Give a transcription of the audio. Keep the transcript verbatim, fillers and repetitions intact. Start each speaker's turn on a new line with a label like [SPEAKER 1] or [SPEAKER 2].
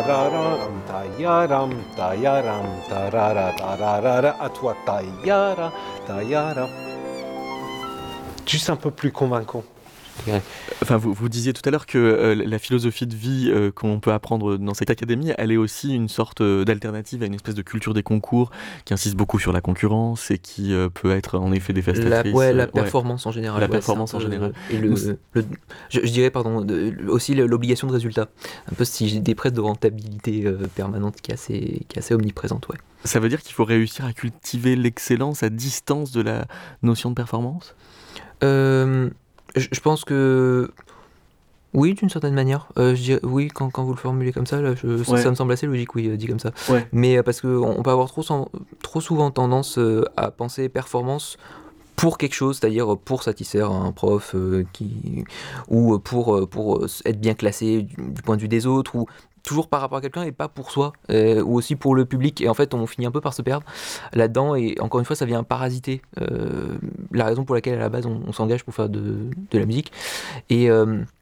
[SPEAKER 1] tararam, tayaram, tayaram, tarara, tarara, à toi, tayara, tayara. Juste un peu plus convaincant. Ouais.
[SPEAKER 2] Enfin, vous, vous disiez tout à l'heure que euh, la philosophie de vie euh, qu'on peut apprendre dans cette académie, elle est aussi une sorte euh, d'alternative à une espèce de culture des concours qui insiste beaucoup sur la concurrence et qui euh, peut être en effet
[SPEAKER 3] La,
[SPEAKER 2] dévastatrice.
[SPEAKER 3] ouais, la
[SPEAKER 2] euh,
[SPEAKER 3] performance en général.
[SPEAKER 2] La
[SPEAKER 3] ouais,
[SPEAKER 2] performance
[SPEAKER 3] c'est un
[SPEAKER 2] en
[SPEAKER 3] peu,
[SPEAKER 2] général.
[SPEAKER 3] euh, Et le,
[SPEAKER 2] Nous,
[SPEAKER 3] le, je, je dirais, pardon, de- aussi le- l'obligation de résultat. Un peu si des presses de rentabilité euh, permanente qui est assez, qui est assez omniprésente, ouais.
[SPEAKER 2] Ça veut dire qu'il faut réussir à cultiver l'excellence à distance de la notion de performance ?
[SPEAKER 3] Euh, je, je pense que oui, d'une certaine manière. Euh, je dirais- oui, quand, quand vous le formulez comme ça, là, je- ça,
[SPEAKER 2] Ouais.
[SPEAKER 3] ça me semble assez logique, oui, euh, dit comme ça.
[SPEAKER 2] Ouais.
[SPEAKER 3] Mais euh, parce qu'on on peut avoir trop, sen- trop souvent tendance euh, à penser performance pour quelque chose, c'est-à-dire pour satisfaire un prof euh, qui, ou pour, euh, pour euh, être bien classé du, du point de vue des autres, ou toujours par rapport à quelqu'un et pas pour soi, euh, ou aussi pour le public. Et en fait, on finit un peu par se perdre là-dedans. Et encore une fois, ça vient parasiter euh, la raison pour laquelle à la base on, on s'engage pour faire de, de la musique. Et, euh,